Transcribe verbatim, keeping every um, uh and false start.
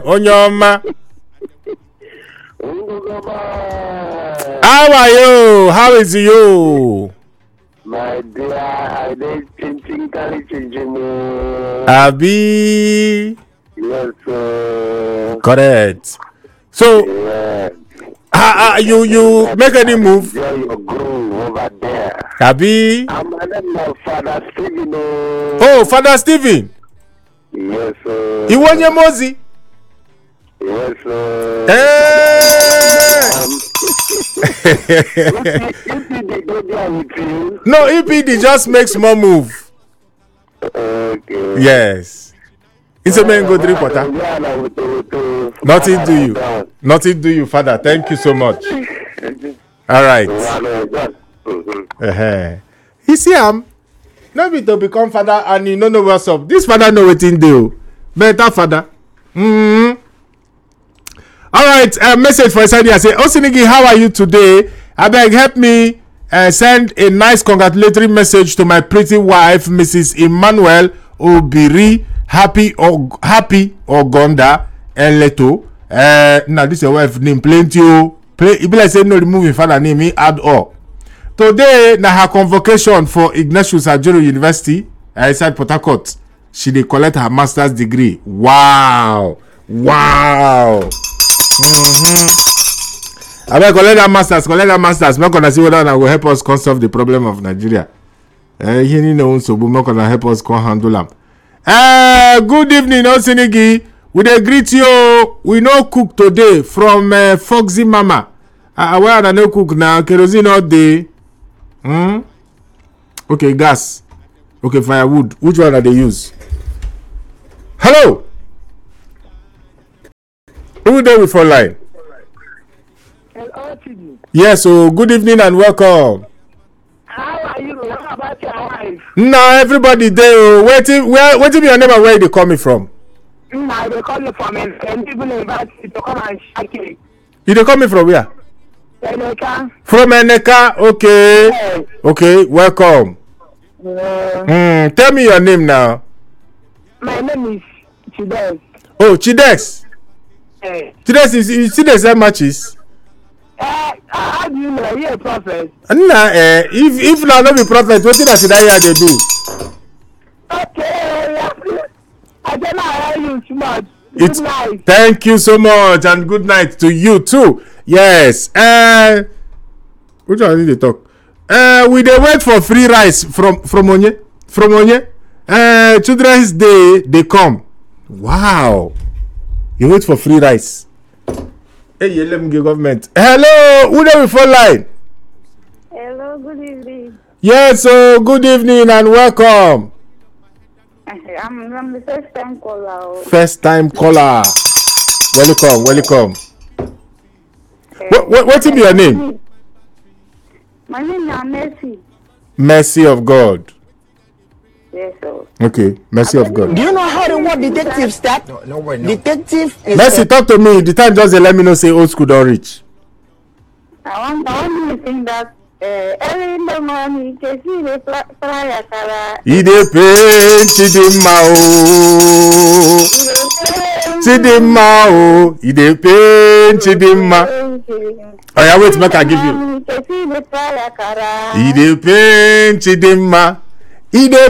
Onyoma. How are you? How is you? My dear, I did ching kali ching. Abi. Yes, sir. Correct. So, Yes. uh, uh, you you make any move? Enjoy your groove over there. Abi. I'm an Father Stephen. Oh, Father Stephen. Yes, sir. Iwonye Mozi. Yes, sir. Hey. E P D go there with you. No, E P D just makes more move. Okay. Yes. It's a man go drink water. Nothing do you. Nothing do you, Father. Thank you so much. All right. Uh-huh. You see, um, maybe to become father and you don't know what's up. This father know what in do. Better father. Mm-hmm. All right. A uh, message for Sadia. Say, Osinigi, how are you today? I beg, help me uh, send a nice congratulatory message to my pretty wife, Missus Emmanuel Obiri. Happy or happy Ogonda Eleto. Uh, now this is your wife name. Plenty o. Play. If I say no, removing father name. Me add all. Today, na her convocation for Ignatius Ajero University uh, inside Port Harcourt. She dey collect her master's degree. Wow, wow. Mm-hmm. I will collect that masters. Collect that masters. Make una see whether that will help us come solve the problem of Nigeria. Eh, he need no so, but make una help us come handle them. Uh, good evening, Osinigi. We dey greet you. We no cook today from uh, Foxy Mama. Uh, where I no cook now? Kerosene all day. Hmm. Okay, gas. Okay, firewood. Which one are they use? Hello. Who there with phone line? Hello, yes. So good evening and welcome. how are you? How about your wife? Now everybody there. Waiting. Where? Waiting. Your name and where they coming from? Now they call you from and people invite you to come and shake it. You they coming from where? Eneka. From Eneka. Okay. Yes. Okay. Welcome. Uh, Hmm. Tell me your name now. my name is Chides. Oh, Chidex. Hey. Chidex is you see the same matches. Uh, how do you know? You're a prophet. Nah, eh, if if now not be prophet, what did I say that they do? Okay. I don't know how you too much. Good It's night. thank you so much and good night to you too. Yes. Uh, which one did they talk? Uh, we dey wait for free rice from from Onye from Onye. Uh, Children's Day they come. Wow. You wait for free rice. Hey, you let me give government. Hello, who there before line? Hello, good evening. Yes, so good evening and welcome. I'm, I'm the first time caller. First time caller. Welcome, welcome. Okay. What what what is your name? My name is Mercy. Mercy of God. Yes, sir. Okay, mercy of God. Do you know how the word detective start? No, no way, no. Detective is Mercy, a... talk to me. The time just dey let me know say old school don't reach. I want, I want to sing that uh, early in the morning, you can see the fly akara. E dey pain Chidinma o. Chidinma o. E dey pain Chidinma. Oh yeah, wait, make I give you. You can see the fly akara. E dey pain Chidinma. E dey